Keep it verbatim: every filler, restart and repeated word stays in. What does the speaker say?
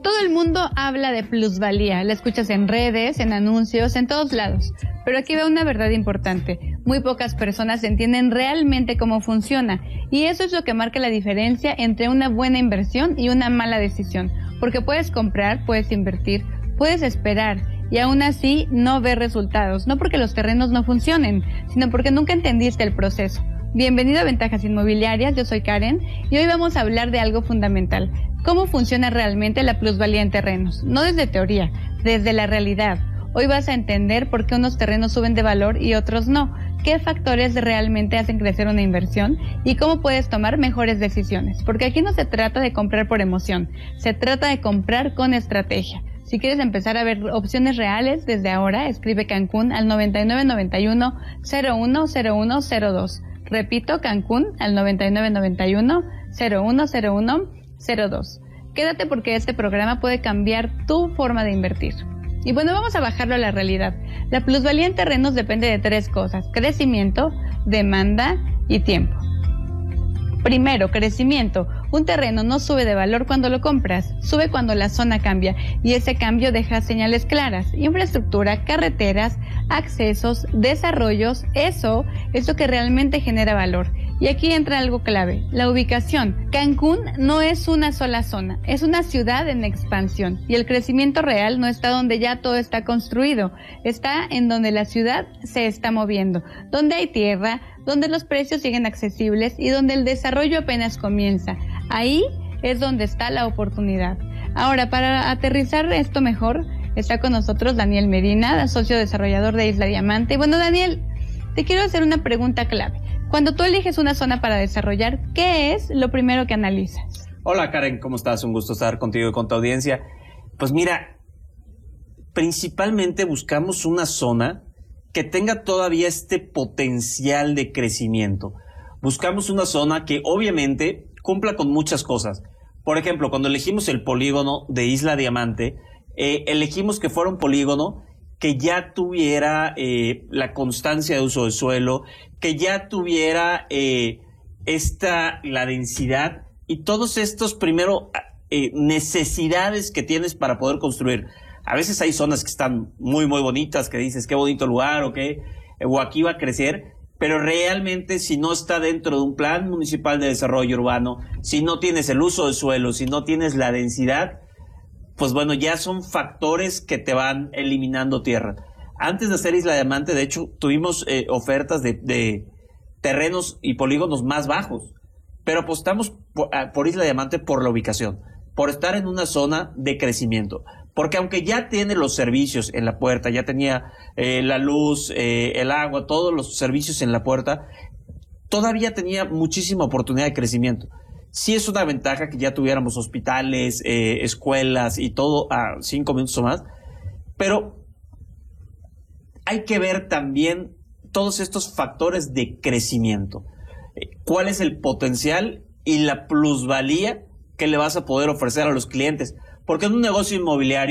Todo el mundo habla de plusvalía, la escuchas en redes, en anuncios, en todos lados. Pero aquí va una verdad importante. Muy pocas personas entienden realmente cómo funciona. Y eso es lo que marca la diferencia entre una buena inversión y una mala decisión. Porque puedes comprar, puedes invertir, puedes esperar y aún así no ver resultados. No porque los terrenos no funcionen, sino porque nunca entendiste el proceso. Bienvenido a Ventajas Inmobiliarias, yo soy Karen y hoy vamos a hablar de algo fundamental. ¿Cómo funciona realmente la plusvalía en terrenos? No desde teoría, desde la realidad. Hoy vas a entender por qué unos terrenos suben de valor y otros no, qué factores realmente hacen crecer una inversión y cómo puedes tomar mejores decisiones. Porque aquí no se trata de comprar por emoción, se trata de comprar con estrategia. Si quieres empezar a ver opciones reales desde ahora, escribe Cancún al noventa y nueve noventa y uno cero uno cero uno cero dos. Repito, Cancún al noventa y nueve noventa y uno cero uno cero uno cero dos. Quédate porque este programa puede cambiar tu forma de invertir. Y bueno, vamos a bajarlo a la realidad. La plusvalía en terrenos depende de tres cosas: crecimiento, demanda y tiempo. Primero, crecimiento. Un terreno no sube de valor cuando lo compras, sube cuando la zona cambia y ese cambio deja señales claras. Infraestructura, carreteras, accesos, desarrollos, eso es lo que realmente genera valor. Y aquí entra algo clave, la ubicación. Cancún no es una sola zona, es una ciudad en expansión y el crecimiento real no está donde ya todo está construido, está en donde la ciudad se está moviendo, donde hay tierra, donde los precios siguen accesibles y donde el desarrollo apenas comienza. Ahí es donde está la oportunidad. Ahora, para aterrizar esto mejor, está con nosotros Daniel Medina, socio desarrollador de Isla Diamante. Bueno, Daniel, te quiero hacer una pregunta clave. Cuando tú eliges una zona para desarrollar, ¿qué es lo primero que analizas? Hola Karen, ¿cómo estás? Un gusto estar contigo y con tu audiencia. Pues mira, principalmente buscamos una zona que tenga todavía este potencial de crecimiento. Buscamos una zona que obviamente cumpla con muchas cosas. Por ejemplo, cuando elegimos el polígono de Isla Diamante, eh, elegimos que fuera un polígono que ya tuviera eh, la constancia de uso del suelo, que ya tuviera eh, esta, la densidad y todos estos primero eh, necesidades que tienes para poder construir. A veces hay zonas que están muy, muy bonitas, que dices qué bonito lugar o qué, o aquí va a crecer, pero realmente si no está dentro de un plan municipal de desarrollo urbano, si no tienes el uso del suelo, si no tienes la densidad, pues bueno, ya son factores que te van eliminando tierra. Antes de hacer Isla Diamante, de hecho, tuvimos eh, ofertas de, de terrenos y polígonos más bajos, pero apostamos por, por Isla Diamante por la ubicación, por estar en una zona de crecimiento. Porque aunque ya tiene los servicios en la puerta, ya tenía eh, la luz, eh, el agua, todos los servicios en la puerta, todavía tenía muchísima oportunidad de crecimiento. Sí es una ventaja que ya tuviéramos hospitales, eh, escuelas y todo a cinco minutos o más, pero hay que ver también todos estos factores de crecimiento. ¿Cuál es el potencial y la plusvalía que le vas a poder ofrecer a los clientes? Porque en un negocio inmobiliario